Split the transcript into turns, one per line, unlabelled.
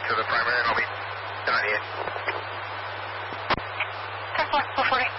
to the primary, and I'll meet the 98.
10-4, 440.